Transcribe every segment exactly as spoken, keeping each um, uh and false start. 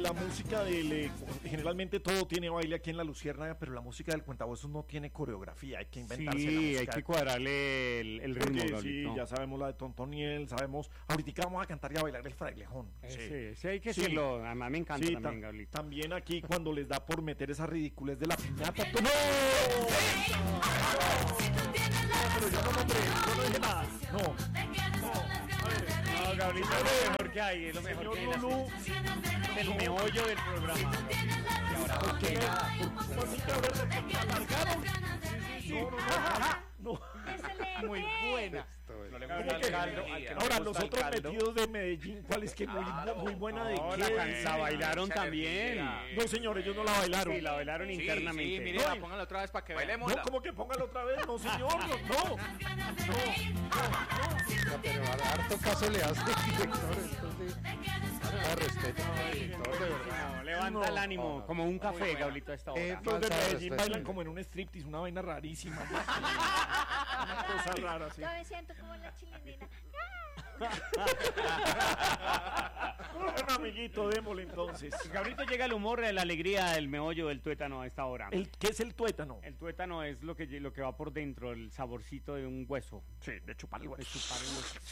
la música del... Eh, generalmente todo tiene baile aquí en La Luciérnaga, pero la música del cuentahuesos no tiene coreografía, hay que inventarse sí, la música. hay que cuadrarle el, el ritmo, Porque, Gablito. sí, ya sabemos la de Tontoniel, sabemos... Ahorita vamos a cantar y a bailar el frailejón. Eh, Sí, sí, sí, hay que Sí. decirlo. Además me encanta Sí, también, tam- Gablito. también aquí cuando les da por meter esa ridiculez de la piñata. ¡No! No, pero yo no nombré, yo no dije nada. No, No, Gablito es lo mejor que hay, es lo mejor señor que hay. Lulú. Es el meollo del programa. Y ahora ¿Por qué? queda. ¿Cómo así que ahora se alargaron? No, no, no. no. Muy buena. No le ¿Cómo gusta que? el caldo. al que no Ahora le gusta el nosotros caldo. metidos de Medellín, ¿cuál es que muy, Claro. muy buena de No, qué? la cansa bailaron Mucha también. energía. No, señor, ellos no la bailaron. Sí, la bailaron Sí, internamente. sí, mire, No, y- pónganla otra vez para que vean. No, como que póngalo otra vez, no, señor, no, no. Ya, pero harto caso le hace, director. Esto sí. Harto respeto, director, de verdad. No, levanta No. el ánimo, como un café, buena. Gablito, a esta Eh, hora. Los de Falta de Medellín respeto. bailan como en un striptease, una vaina rarísima. Una cosa rara, sí. Yo me siento como la chilenina. Bueno, amiguito, démosle entonces. Gablito, llega el humor, la alegría, el meollo del tuétano a esta hora. El, ¿Qué es el tuétano? El tuétano es lo que, lo que va por dentro, el saborcito de un hueso. Sí, de chupar el De hueso. chupar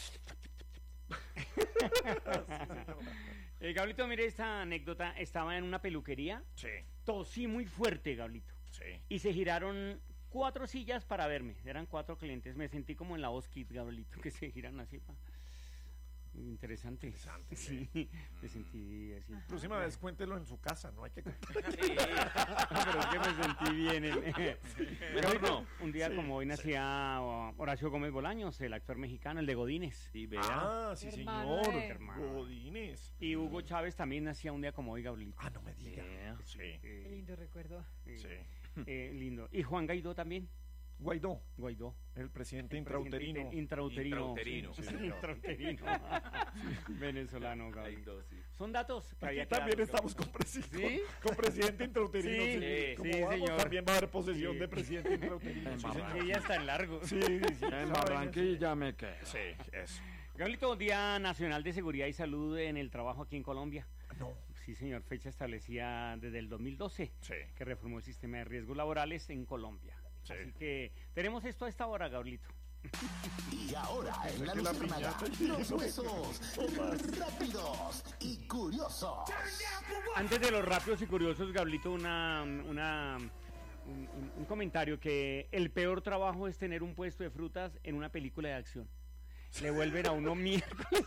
el hueso. Eh, Gablito, mire esta anécdota. Estaba en una peluquería, Sí, tosí muy fuerte, Gablito, sí. y se giraron cuatro sillas para verme. Eran cuatro clientes. Me sentí como en la voz Kid, Gablito, que se giran así. Pa. Muy interesante. Interesante, Sí, me sentí así. Próxima vez cuéntelo en su casa, no hay que... No, pero es que me sentí bien. eh. Mejor no. Un día Sí, como hoy nacía Horacio Gómez Bolaños, el actor mexicano, el de Godínez. Sí, vea. Ah, sí, Hermano señor. de- Hermano. Godínez. Y Hugo Chávez también nacía un día como hoy, Gablito. Ah, no me diga. Vea. Sí, Eh, Qué lindo recuerdo. eh, sí. eh, lindo. Y Juan Guaidó también. Guaidó, Guaidó. el presidente El intrauterino. presidente Intrauterino. Intrauterino. Sí, sí, intrauterino. Venezolano, Gablito. Guaidó, sí. Son datos que Aquí había que también dar, estamos con, presi- ¿Sí? con, con presidente intrauterino. Sí, sí. ¿Cómo sí, vamos? señor. También va a haber posesión Sí. de presidente intrauterino. En Sí, Barranquilla. señor. Que ya está en largo. Sí, sí, En esa vaina, Barranquilla me quedo. Sí, sí, eso. Gablito, Día Nacional de Seguridad y Salud en el Trabajo aquí en Colombia. No, Sí, señor, fecha establecida desde el dos mil doce, sí. que reformó el sistema de riesgos laborales en Colombia. Sí. Así que tenemos esto a esta hora, Gablito. Y ahora en la que la Luciérnaga, piñata. los huesos rápidos y curiosos. Antes de los rápidos y curiosos, Gablito, una, una, un, un- un comentario que el peor trabajo es tener un puesto de frutas en una película de acción. Le vuelven a uno miércoles.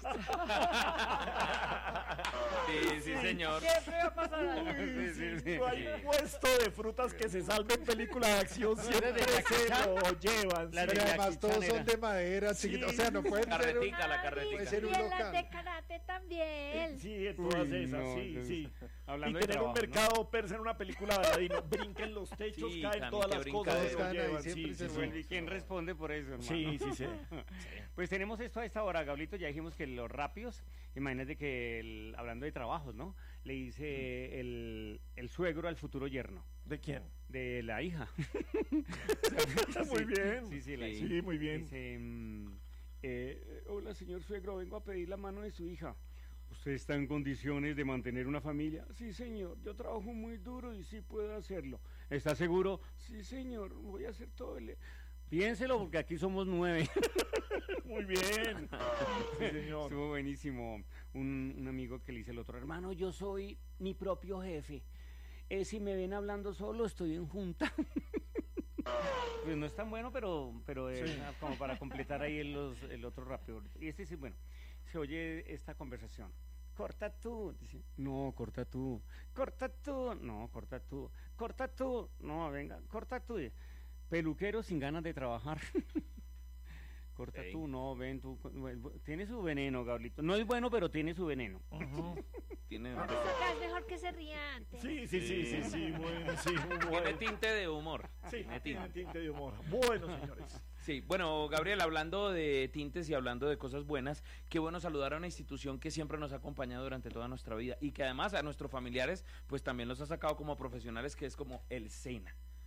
Sí, sí, señor. Siempre va a pasar algo. Sí, sí, sí. No hay puesto de frutas que se salve en película de acción, siempre de Jackie se Chan. lo llevan. La sí. de Pero además Jackie todos Chan son era. de madera, chiquito. O sea, no pueden ser un... Carretica, la Puede carretica. ser un Y en las local. de karate también. Sí, en todas Uy, esas, no, sí, no. sí. Hablando Y de tener un trabajo, ¿no? mercado persa en una película de Aladino, brinquen los techos, Sí, caen también todas que las brinca cosas, de- se lo Todos están ahí, llevan, siempre sí, se sí, Bueno, sí. ¿y quién responde por eso, hermano? Sí, sí, sí. Pues tenemos esto a esta hora, Gablito. Ya dijimos que los rápidos, imagínate que el- hablando de trabajos, ¿no? Le dice el, el suegro al futuro yerno ¿De quién? de la hija. Muy Sí, bien. Sí, sí, la Sí. hija. Sí, muy bien. Dice, mm, eh, hola señor suegro, vengo a pedir la mano de su hija. ¿Usted está en condiciones de mantener una familia? Sí, señor, yo trabajo muy duro y sí puedo hacerlo. ¿Está seguro? Sí, señor, voy a hacer todo el... Piénselo porque aquí somos nueve. Muy bien. Sí, señor. Estuvo buenísimo. Un, un amigo que le dice al otro, hermano, yo soy mi propio jefe. Eh, si me ven hablando solo, estoy en junta. Pues no es tan bueno, pero, pero es Sí. ah, como para completar ahí el, los- el otro rápido. Y este sí, bueno, se oye esta conversación. Corta tú. Dice, no, corta tú. Corta tú. No, corta tú. Corta tú. No, venga, corta tú. Peluquero sin ganas de trabajar. Corta Ey. tú, no, ven tú. Tiene su veneno, Gablito. No es bueno, pero tiene su veneno. Ujú. Tiene, Acá es mejor que se ría antes. Sí, sí, sí, sí, sí, bueno, sí, muy tiene bueno. tinte de humor. Sí, Tiene tiene tinte. tinte de humor. Bueno, señores. Sí, bueno, Gabriel, hablando de tintes y hablando de cosas buenas, qué bueno saludar a una institución que siempre nos ha acompañado durante toda nuestra vida y que además a nuestros familiares, pues también los ha sacado como profesionales, que es como el SENA.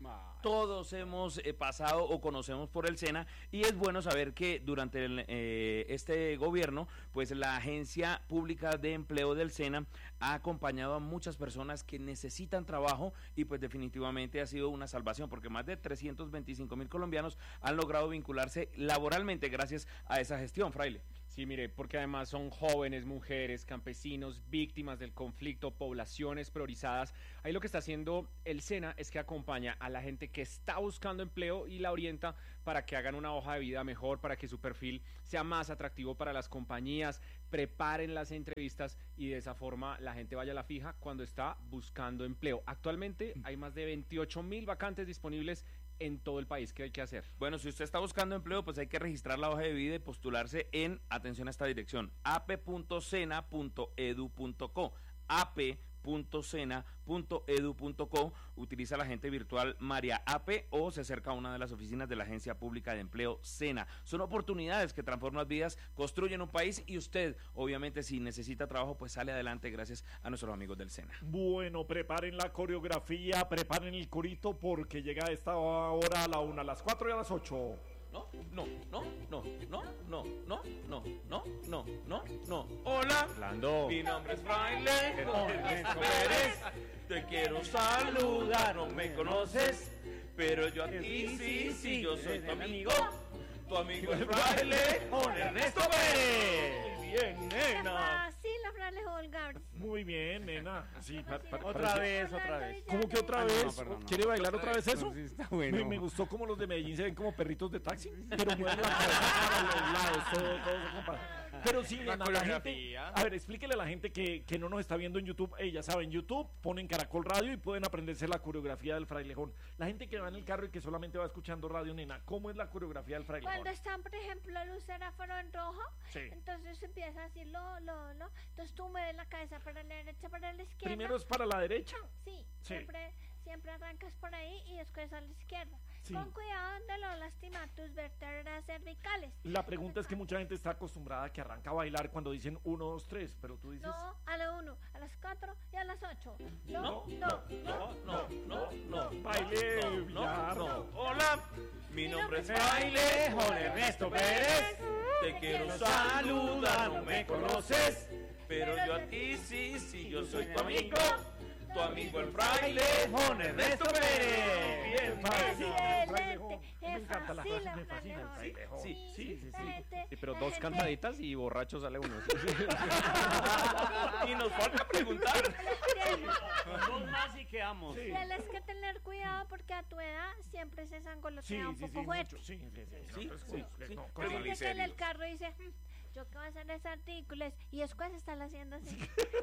Ah, Todos hemos eh, pasado o conocemos por el SENA y es bueno saber que durante el, eh, este gobierno, pues la Agencia Pública de Empleo del SENA ha acompañado a muchas personas que necesitan trabajo y pues definitivamente ha sido una salvación porque más de trescientos veinticinco mil colombianos han logrado vincularse laboralmente gracias a esa gestión, Fraile. Sí, mire, porque además son jóvenes, mujeres, campesinos, víctimas del conflicto, poblaciones priorizadas. Ahí lo que está haciendo el SENA es que acompaña a la gente que está buscando empleo y la orienta para que hagan una hoja de vida mejor, para que su perfil sea más atractivo para las compañías, preparen las entrevistas y de esa forma la gente vaya a la fija cuando está buscando empleo. Actualmente hay más de veintiocho mil vacantes disponibles en todo el país. ¿Qué hay que hacer? Bueno, si usted está buscando empleo, pues hay que registrar la hoja de vida y postularse en, atención a esta dirección, a p punto sena punto edu punto co, a p punto sena punto edu punto co, utiliza la agente virtual María Ape o se acerca a una de las oficinas de la Agencia Pública de Empleo SENA. Son oportunidades que transforman vidas, construyen un país y usted, obviamente, si necesita trabajo, pues sale adelante gracias a nuestros amigos del SENA. Bueno, preparen la coreografía, preparen el corito porque llega a esta hora a la una, a las cuatro y a las ocho. No, no, no, no, no, no, no, no, no, no, no, no. Hola, Orlando. mi nombre es Fraile Ernesto Pérez. Te quiero saludar, no me conoces, pero yo a ti sí, sí, yo soy tu amigo. Tu amigo es Fraile Ernesto Pérez. Bien, nena. Sí, la Fraile Holgar. Muy bien, nena. Sí, pa- pa- Otra parece- vez, otra vez. ¿Cómo que otra Ah, no, vez? perdón, no. ¿Quiere bailar otra vez eso? Sí, está bueno. Me, me gustó como los de Medellín se ven como perritos de taxi, pero mueven la cabeza para los lados, todo, todo se compara. Pero sí, nena, la gente, coreografía. a ver, explíquele a la gente que, que no nos está viendo en YouTube, eh, ya saben, YouTube, ponen Caracol Radio y pueden aprenderse la coreografía del frailejón. La gente que va en el carro y que solamente va escuchando radio, nena, ¿cómo es la coreografía del frailejón? Cuando están, por ejemplo, el semáforo en rojo, Sí. entonces empieza así, lo, lo, lo. Entonces tú mueves la cabeza para la derecha, para la izquierda. Primero es para la derecha. Sí, Sí. Siempre, siempre arrancas por ahí y después a la izquierda. Sí. Con cuidado de no lastimar tus vértebras cervicales. La pregunta es que mucha gente está acostumbrada a que arranca a bailar cuando dicen uno, dos, tres, pero tú dices... No, a la uno, a las cuatro y a las ocho. No, No, no, no, no, no, no. Baile, No, billar. no. Hola, mi nombre es Fraile Ernesto Pérez. Te quiero saludar, no me conoces, pero yo a ti sí, sí, yo soy tu amigo. Tu amigo el Fraile Ernesto Pérez. Bien, fácil. Excelente. Me Es encanta la fácil, frase, me la fascina el frase. frailejón. Sí, sí, sí, la sí. gente- Sí, pero la dos gente- cantaditas y borracho sale uno. Y nos falta preguntar. Dos más y quedamos. Tienes que tener cuidado porque a tu edad siempre se Sí, sangolotea un sí, poco sí, fuerte. mucho, sí, sí, sí, Sí, no, sí, pues, sí. no, Pero Hay muy gente que en serios. el carro dice, "Mm, yo qué voy a hacer es artículos y después están haciendo así.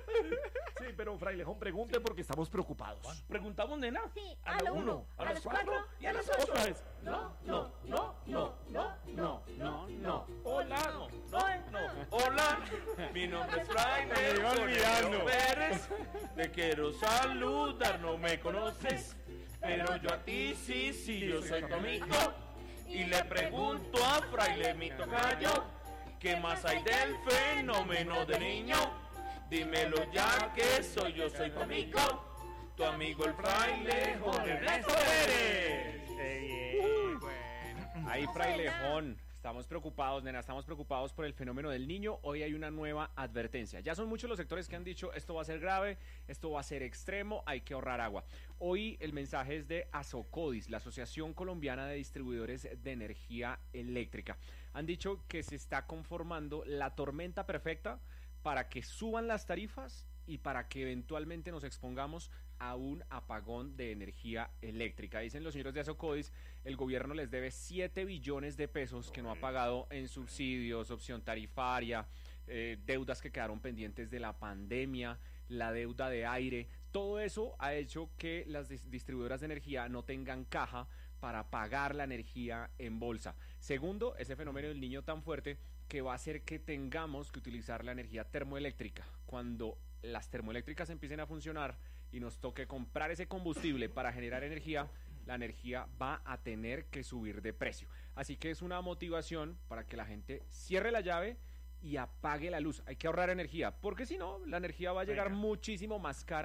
Sí, pero frailejón, pregunte porque estamos preocupados. Preguntamos, nena. Sí, A la uno, a las cuatro y a las ocho. Otra vez. No, no, no, no, no, no, no, no. Hola, no, no, no. Hola, mi nombre es Fraile Me iba olvidando. Pérez. Te quiero saludar, no me conoces, pero yo a ti sí, sí, yo soy tu amigo. Y le pregunto a Fraile mi tocayo, ¿qué más hay del fenómeno de niño? Dímelo ya que soy yo, soy tu amigo, tu amigo el Fraile Ernesto Pérez. Qué bien. Bueno. Ahí, frailejón. Estamos preocupados, nena, estamos preocupados por el fenómeno del niño. Hoy hay una nueva advertencia. Ya son muchos los sectores que han dicho esto va a ser grave, esto va a ser extremo, hay que ahorrar agua. Hoy el mensaje es de Asocodis, la Asociación Colombiana de Distribuidores de Energía Eléctrica. Han dicho que se está conformando la tormenta perfecta para que suban las tarifas y para que eventualmente nos expongamos a un apagón de energía eléctrica. Dicen los señores de Asocodis, el gobierno les debe siete billones de pesos que no ha pagado en subsidios, opción tarifaria, eh, deudas que quedaron pendientes de la pandemia, la deuda de aire. Todo eso ha hecho que las dis- distribuidoras de energía no tengan caja para pagar la energía en bolsa. Segundo, ese fenómeno del niño tan fuerte que va a hacer que tengamos que utilizar la energía termoeléctrica. Cuando las termoeléctricas empiecen a funcionar y nos toque comprar ese combustible para generar energía, la energía va a tener que subir de precio. Así que es una motivación para que la gente cierre la llave y apague la luz. Hay que ahorrar energía, porque si no, la energía va a llegar Venga. muchísimo más cara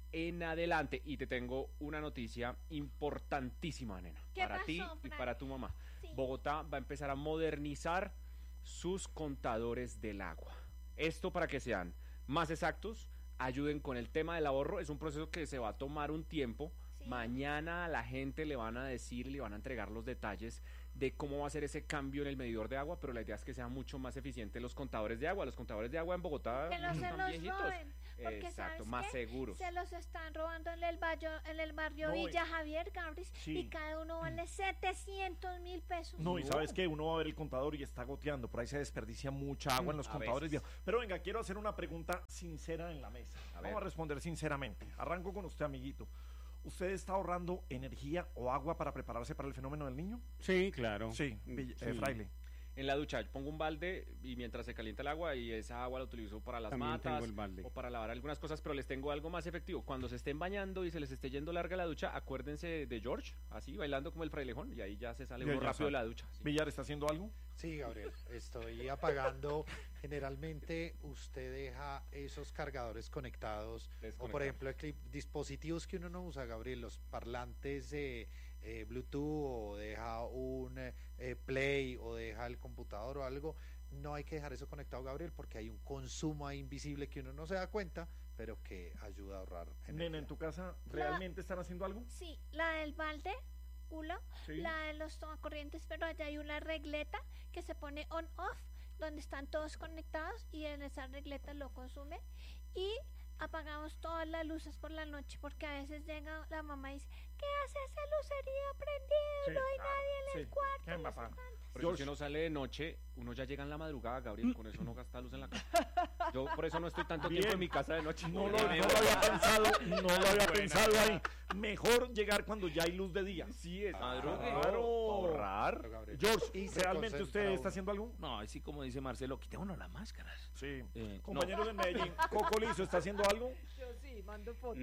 en adelante. Y te tengo una noticia importantísima, nena. ¿Qué Para pasó, ti y Fran? para tu mamá. Sí. Bogotá va a empezar a modernizar sus contadores del agua. Esto para que sean más exactos, ayuden con el tema del ahorro. Es un proceso que se va a tomar un tiempo. Sí. Mañana a la gente le van a decir, le van a entregar los detalles de cómo va a ser ese cambio en el medidor de agua, pero la idea es que sean mucho más eficientes los contadores de agua. Los contadores de agua en Bogotá Que no se están los viejitos. roben, porque Exacto, ¿sabes más qué? seguros. Se los están robando en el barrio, en el barrio No, y- Villa Javier Gabris Sí. y cada uno vale setecientos mil pesos. No, y sabes que uno va a ver el contador y está goteando, por ahí se desperdicia mucha agua en los a contadores veces. viejos. Pero venga, quiero hacer una pregunta sincera en la mesa. A Vamos ver. a responder sinceramente. Arranco con usted, amiguito. ¿Usted está ahorrando energía o agua para prepararse para el fenómeno del niño? Sí, claro. Sí, Vill- eh, Sí. Fraile. En la ducha pongo un balde y mientras se calienta el agua y esa agua la utilizo para las También matas tengo el balde. o para lavar algunas cosas, pero les tengo algo más efectivo. Cuando se estén bañando y se les esté yendo larga la ducha, acuérdense de George, así bailando como el frailejón y ahí ya se sale Ya, uno ya rápido de sale. la ducha. sí. ¿Villar está haciendo algo? Sí, Gabriel, estoy apagando. Generalmente usted deja esos cargadores conectados o, por Desconectar. ejemplo, equi- dispositivos que uno no usa, Gabriel, los parlantes eh, eh, Bluetooth o deja un eh, eh, Play o deja el computador o algo. No hay que dejar eso conectado, Gabriel, porque hay un consumo ahí invisible que uno no se da cuenta, pero que ayuda a ahorrar Nena, ¿en energía. tu casa realmente están haciendo algo? Sí, la del balde, uno, Sí. la de los tomacorrientes, pero allá hay una regleta que se pone on-off, donde están todos conectados y en esa regleta lo consume. Y apagamos todas las luces por la noche, porque a veces llega la mamá y dice, ¿qué hace esa lucería prendida? Sí, No hay claro, nadie en el sí. cuarto. ¿Qué, no sé papá? cuánto". Por eso George. si uno sale de noche, uno ya llega en la madrugada, Gabriel, con eso no gasta luz en la casa. Yo por eso no estoy tanto Bien. tiempo en mi casa de noche. No lo, no lo había pensado, no lo había pensado ahí. Mejor llegar cuando ya hay luz de día. Sí, es Madrugue. Claro. ahorrar. Claro, Gabriel. George, Y se ¿realmente concentra usted está uno. haciendo algo? No, así como dice Marcelo, quitémonos las máscaras. Sí. Eh, Compañero de Medellín, Coco Lizo, ¿está haciendo algo? Yo sí, mando fotos.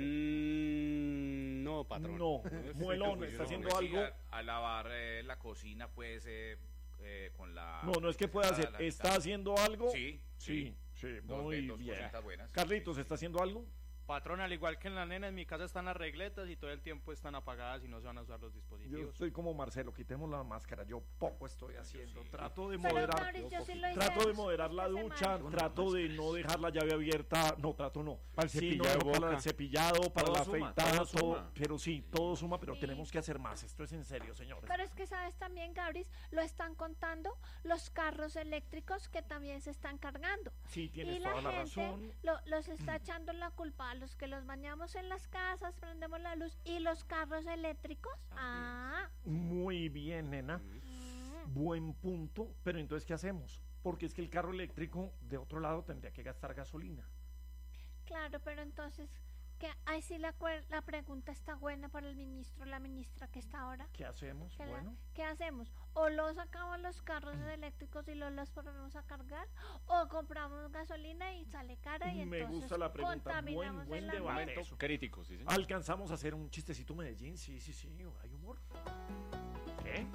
Mm, no, patrón. No. Muelón, ¿está haciendo Pues sí, algo? a, a lavar eh, la cocina, pues, eh, eh, con la... No, no es que pueda la- hacer. la- ¿Está haciendo algo? Sí, Sí, sí, Dos, muy dos bien. cositas buenas. Carlitos, ¿está haciendo algo? Patrón, al igual que en la nena, en mi casa están las regletas y todo el tiempo están apagadas y no se van a usar los Yo dispositivos. estoy como Marcelo, quitemos la máscara. Yo poco estoy haciendo. Trato de Pero, moderar. Mauricio, yo sí lo hice Trato de esta moderar la ducha, semana. trato de no dejar la llave abierta, no, trato no. Para el Sí, cepillado no, de no, para boca. el cepillado, para Todo la suma, afeitada, todo todo, suma. pero sí, todo suma, pero Sí. tenemos que hacer más. Esto es en serio, señores. Pero es que sabes también, Gabris, lo están contando los carros eléctricos que también se están cargando. Sí, tienes Y la toda la gente razón. lo- los está echando la culpa a los que los bañamos en las casas, prendemos la luz y los carros eléctricos. Ah, Muy bien, nena. mm, Buen punto, pero entonces, ¿qué hacemos? Porque es que el carro eléctrico, de otro lado, tendría que gastar gasolina. claro, pero entonces, que ahí sí la, cuer- la pregunta está buena para el ministro, la ministra que está ahora. ¿Qué hacemos? ¿Qué, la- Bueno, ¿qué hacemos? ¿O los sacamos los carros eléctricos y los, los ponemos a cargar? ¿O compramos gasolina y sale cara y me entonces gusta la pregunta. Buen, contaminamos buen el debate. ambiente? eso. Críticos, sí, señor. Alcanzamos a hacer un chistecito Medellín, sí, sí, sí, hay humor. ¿Qué?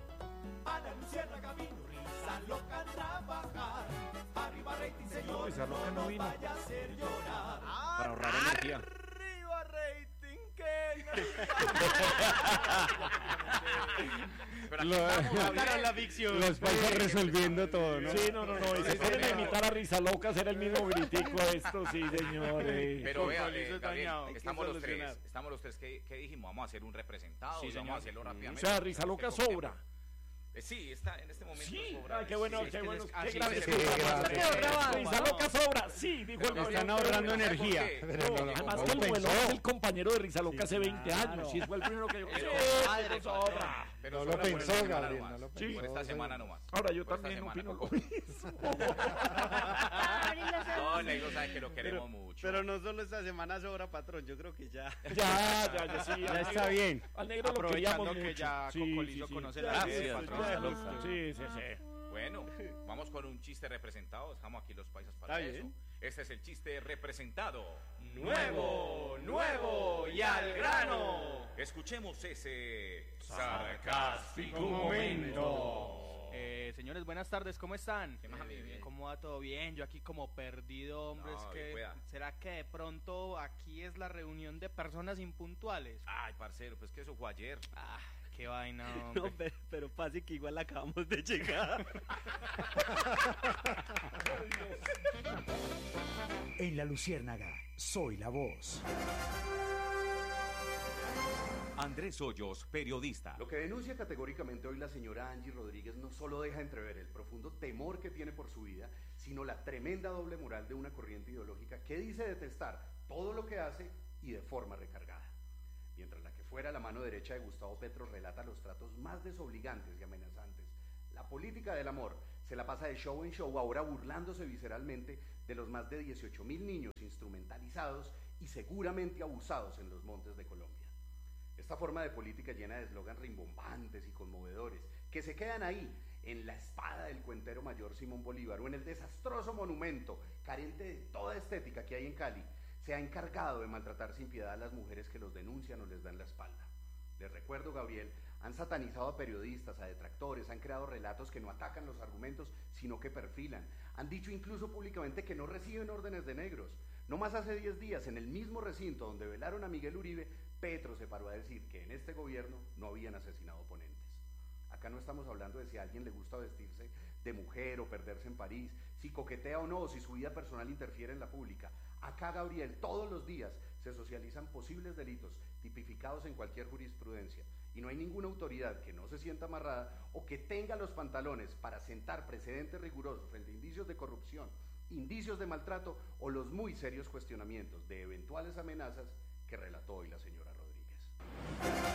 No, esa loca no vino. Para ahorrar energía. ¡Arriba, rating! ¡Que Pero Lo- aquí estamos, Para Gabriel. la ficción! Los paisas resolviendo todo, ¿no? Sí, no, no, no, y se ponen a imitar a Risa Loca, hacer el mismo gritico esto, sí, señores. Pero vea, Coco eh, Lizo Gabriel, dañado. Hay que estamos los tres, solucionar. estamos los tres que, que dijimos, vamos a hacer un representado Sí, y vamos señor. a hacerlo O rápidamente. sea, Risa Loca Este, con sobra. tiempo. Eh, sí, está en este momento Sí, sobra. ay, qué bueno, Sí, qué es que bueno, es- qué así gran se- Sí, excusa. gracias. Risa Loca sobra, sí, dijo el Están gobierno. ahorrando ¿Sabe por energía. qué? Pero no, no, Además no que el pensó. Muelón es el compañero de Risa Loca hace veinte claro. años, sí, fue el primero que dijo, Pero- sí, Madre, sobra. Pero No lo sobra por pensó, esta semana Gabriel, nomás. no lo Sí. pensó. Por esta semana nomás. Ahora yo Por esta también semana, opino Coco. lo mismo. Gabriel, los No, hemos- Negro sabe que lo queremos mucho. Pero no solo esta semana sobra, patrón. Yo creo que ya. Ya, ya, ya, sí. Ya al está negro- bien. Al negro lo Aprovechando queríamos que mucho. ya Sí, Coco sí, Lizo sí. conoce Ya, la sí, vida, sí, patrón. ya, Listo. Sí, sí, sí. Bueno, vamos con un chiste representado. Dejamos aquí los paisas para Está eso. bien. Este es el chiste representado. ¡Nuevo! ¡Nuevo! ¡Y al grano! Escuchemos ese Sarcástico momento. Eh, señores, buenas tardes, ¿cómo están? ¿Qué más, amigo? Bien. ¿Cómo va todo bien? Yo aquí como perdido, hombre, No, es bien que pueda. ¿será que de pronto aquí es la reunión de personas impuntuales? Ay, parcero, pues que eso fue ayer. Ah, qué vaina, No, hombre. pero, pero pase que igual acabamos de llegar. En La Luciérnaga, soy la voz. Andrés Hoyos, periodista. Lo que denuncia categóricamente hoy la señora Angie Rodríguez no solo deja entrever el profundo temor que tiene por su vida, sino la tremenda doble moral de una corriente ideológica que dice detestar todo lo que hace y de forma recargada. Mientras la que fuera la mano derecha de Gustavo Petro relata los tratos más desobligantes y amenazantes, la política del amor se la pasa de show en show, ahora burlándose visceralmente de los más de dieciocho mil niños instrumentalizados y seguramente abusados en los montes de Colombia. Esta forma de política llena de eslogan rimbombantes y conmovedores, que se quedan ahí, en la espada del cuentero mayor Simón Bolívar o en el desastroso monumento, carente de toda estética que hay en Cali, se ha encargado de maltratar sin piedad a las mujeres que los denuncian o les dan la espalda. Les recuerdo, Gabriel, han satanizado a periodistas, a detractores, han creado relatos que no atacan los argumentos, sino que perfilan. Han dicho incluso públicamente que no reciben órdenes de negros. No más hace diez días, en el mismo recinto donde velaron a Miguel Uribe, Petro se paró a decir que en este gobierno no habían asesinado oponentes. Acá no estamos hablando de si a alguien le gusta vestirse de mujer o perderse en París, si coquetea o no, o si su vida personal interfiere en la pública. Acá, Gabriel, todos los días se socializan posibles delitos tipificados en cualquier jurisprudencia y no hay ninguna autoridad que no se sienta amarrada o que tenga los pantalones para sentar precedentes rigurosos frente a indicios de corrupción, indicios de maltrato o los muy serios cuestionamientos de eventuales amenazas que relató hoy la señora Rodríguez.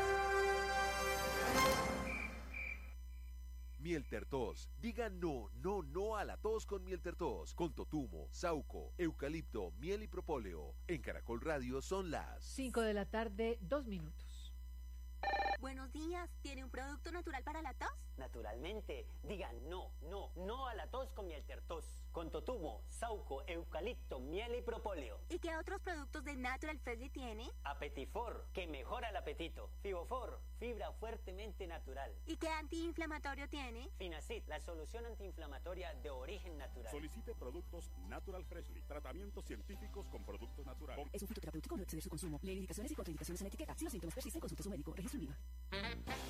Mieltertos. Diga no, no, no a la tos con Mieltertos. Con totumo, sauco, eucalipto, miel y propóleo. En Caracol Radio son las cinco de la tarde, dos minutos. Buenos días, ¿tiene un producto natural para la tos? Naturalmente, diga no, no, no a la tos con Mieltertos. Con totumo, sauco, eucalipto, miel y propóleo. ¿Y qué otros productos de Natural Freshly tiene? Apetifor, que mejora el apetito. Fibofor, fibra fuertemente natural. ¿Y qué antiinflamatorio tiene? Finacid, la solución antiinflamatoria de origen natural. Solicite productos Natural Freshly, tratamientos científicos con productos naturales. Es un fitoterapéutico, no exceder su consumo. Lee indicaciones y contraindicaciones en etiqueta. Si los síntomas persisten, consulte a su médico. Registro en